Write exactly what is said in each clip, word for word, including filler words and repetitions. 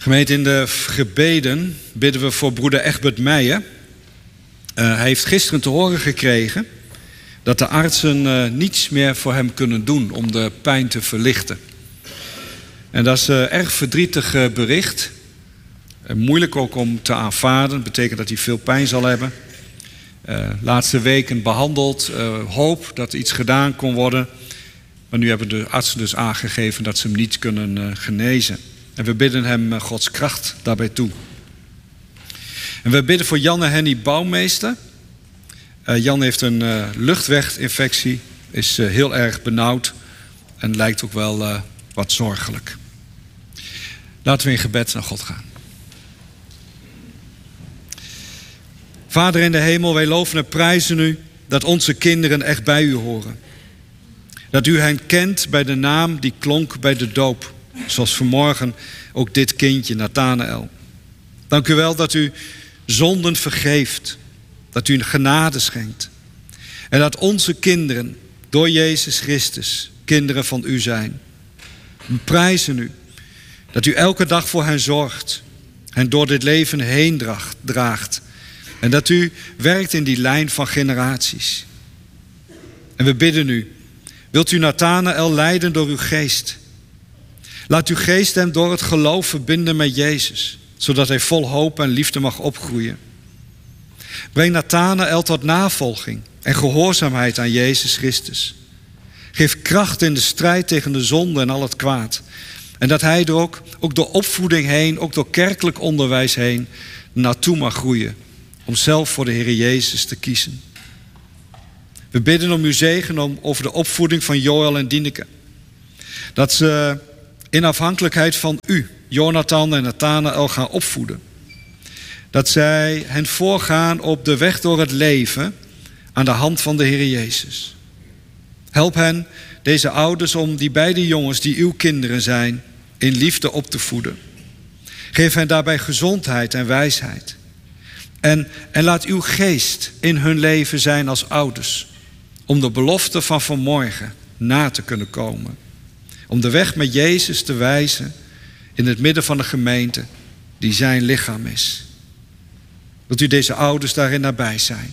Gemeente, in de gebeden bidden we voor broeder Egbert Meijer. Uh, hij heeft gisteren te horen gekregen dat de artsen uh, niets meer voor hem kunnen doen om de pijn te verlichten. En dat is een uh, erg verdrietig uh, bericht. Uh, moeilijk ook om te aanvaarden. Dat betekent dat hij veel pijn zal hebben. Uh, laatste weken behandeld. Uh, hoop dat iets gedaan kon worden. Maar nu hebben de artsen dus aangegeven dat ze hem niet kunnen uh, genezen. En we bidden hem uh, Gods kracht daarbij toe. En we bidden voor Jan en Henny Bouwmeester. Uh, Jan heeft een uh, luchtweginfectie. Is uh, heel erg benauwd. En lijkt ook wel uh, wat zorgelijk. Laten we in gebed naar God gaan. Vader in de hemel, wij loven en prijzen u dat onze kinderen echt bij u horen. Dat u hen kent bij de naam die klonk bij de doop. Zoals vanmorgen ook dit kindje, Nathanael. Dank u wel dat u zonden vergeeft. Dat u een genade schenkt. En dat onze kinderen door Jezus Christus kinderen van u zijn. We prijzen u dat u elke dag voor hen zorgt. Hen door dit leven heen draagt. En dat u werkt in die lijn van generaties. En we bidden u, wilt u Nathanael leiden door uw geest. Laat uw geest hem door het geloof verbinden met Jezus. Zodat hij vol hoop en liefde mag opgroeien. Breng Nathanael tot navolging en gehoorzaamheid aan Jezus Christus. Geef kracht in de strijd tegen de zonde en al het kwaad. En dat hij er ook, ook door opvoeding heen, ook door kerkelijk onderwijs heen, naartoe mag groeien. Om zelf voor de Heer Jezus te kiezen. We bidden om uw zegen om, over de opvoeding van Joël en Dineke. Dat ze in afhankelijkheid van u, Jonathan en Nathanael, gaan opvoeden. Dat zij hen voorgaan op de weg door het leven aan de hand van de Heer Jezus. Help hen, deze ouders, om die beide jongens die uw kinderen zijn, in liefde op te voeden. Geef hen daarbij gezondheid en wijsheid. En, en laat uw geest in hun leven zijn als ouders. Om de belofte van vanmorgen na te kunnen komen. Om de weg met Jezus te wijzen in het midden van de gemeente die zijn lichaam is. Wilt u deze ouders daarin nabij zijn?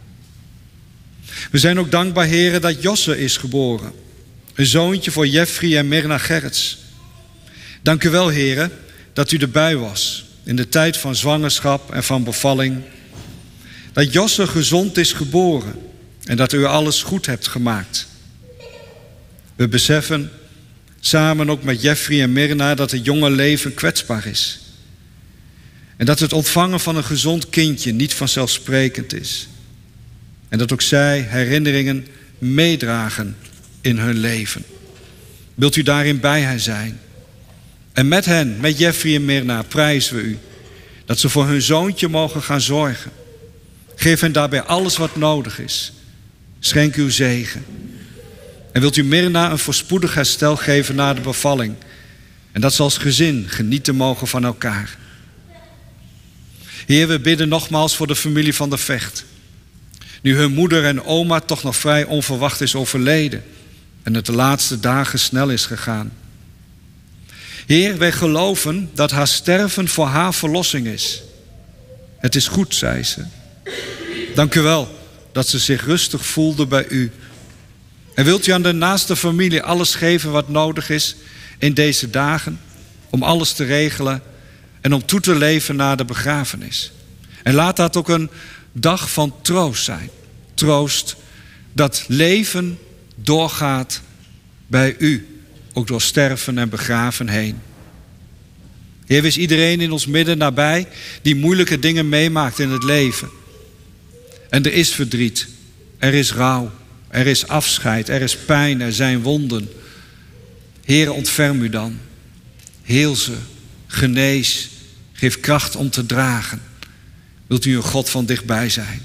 We zijn ook dankbaar, heren, dat Josse is geboren. Een zoontje voor Jeffrey en Mirna Gerrits. Dank u wel, heren, dat u erbij was in de tijd van zwangerschap en van bevalling. Dat Josse gezond is geboren en dat u alles goed hebt gemaakt. We beseffen samen ook met Jeffrey en Mirna dat het jonge leven kwetsbaar is. En dat het ontvangen van een gezond kindje niet vanzelfsprekend is. En dat ook zij herinneringen meedragen in hun leven. Wilt u daarin bij hen zijn? En met hen, met Jeffrey en Mirna, prijzen we u dat ze voor hun zoontje mogen gaan zorgen. Geef hen daarbij alles wat nodig is. Schenk uw zegen. En wilt u Mirna een voorspoedig herstel geven na de bevalling. En dat ze als gezin genieten mogen van elkaar. Heer, we bidden nogmaals voor de familie van de Vecht. Nu hun moeder en oma toch nog vrij onverwacht is overleden. En het de laatste dagen snel is gegaan. Heer, wij geloven dat haar sterven voor haar verlossing is. Het is goed, zei ze. Dank u wel dat ze zich rustig voelde bij u. En wilt u aan de naaste familie alles geven wat nodig is in deze dagen, om alles te regelen en om toe te leven na de begrafenis. En laat dat ook een dag van troost zijn. Troost dat leven doorgaat bij u, ook door sterven en begraven heen. Heer, wees iedereen in ons midden nabij die moeilijke dingen meemaakt in het leven. En er is verdriet, er is rouw, er is afscheid, er is pijn, er zijn wonden. Heer, ontferm u dan. Heel ze, genees, geef kracht om te dragen. Wilt u een God van dichtbij zijn?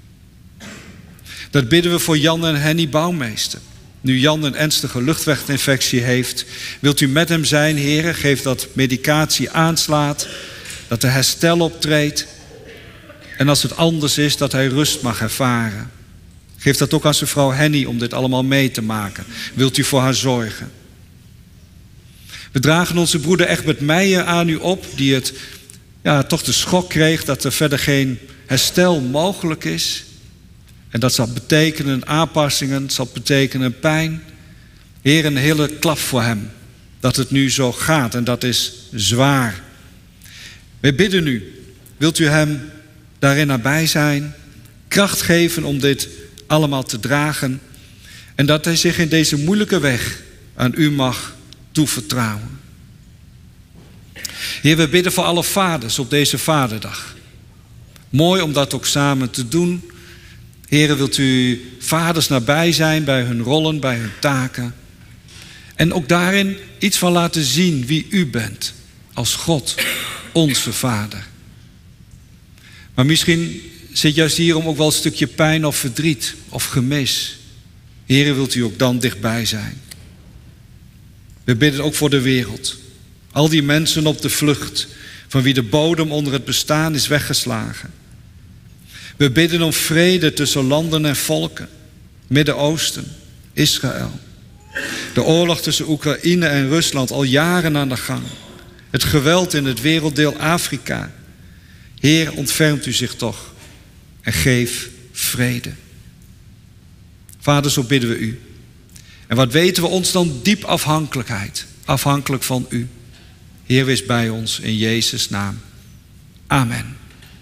Dat bidden we voor Jan en Henny Bouwmeester. Nu Jan een ernstige luchtweginfectie heeft, wilt u met hem zijn, Heere. Geef dat medicatie aanslaat, dat er herstel optreedt. En als het anders is, dat hij rust mag ervaren. Geef dat ook aan zijn vrouw Henny om dit allemaal mee te maken. Wilt u voor haar zorgen? We dragen onze broeder Egbert Meijer aan u op, die het ja, toch de schok kreeg dat er verder geen herstel mogelijk is. En dat zal betekenen aanpassingen, zal betekenen pijn. Heer, een hele klap voor hem dat het nu zo gaat en dat is zwaar. Wij bidden u, wilt u hem daarin nabij zijn, kracht geven om dit allemaal te dragen en dat hij zich in deze moeilijke weg aan u mag toevertrouwen. Heer, we bidden voor alle vaders op deze Vaderdag. Mooi om dat ook samen te doen. Heer, wilt u vaders nabij zijn bij hun rollen, bij hun taken. En ook daarin iets van laten zien wie u bent. Als God, onze Vader. Maar misschien zit juist hierom ook wel een stukje pijn of verdriet of gemis. Heer, wilt u ook dan dichtbij zijn. We bidden ook voor de wereld. Al die mensen op de vlucht, van wie de bodem onder het bestaan is weggeslagen. We bidden om vrede tussen landen en volken. Midden-Oosten, Israël. De oorlog tussen Oekraïne en Rusland al jaren aan de gang. Het geweld in het werelddeel Afrika. Heer, ontfermt u zich toch en geef vrede. Vader, zo bidden we u. En wat weten we ons dan diep afhankelijkheid. Afhankelijk van u. Heer, wees bij ons in Jezus' naam. Amen.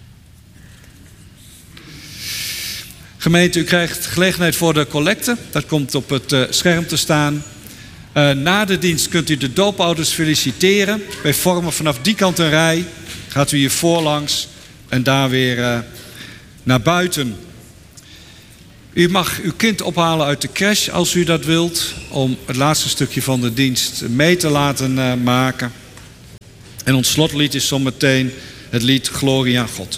Gemeente, u krijgt gelegenheid voor de collecte. Dat komt op het uh, scherm te staan. Uh, na de dienst kunt u de doopouders feliciteren. Wij vormen vanaf die kant een rij. Gaat u hier voorlangs en daar weer uh, naar buiten. U mag uw kind ophalen uit de crash als u dat wilt. Om het laatste stukje van de dienst mee te laten uh, maken. En ons slotlied is zometeen het lied Glorie aan God.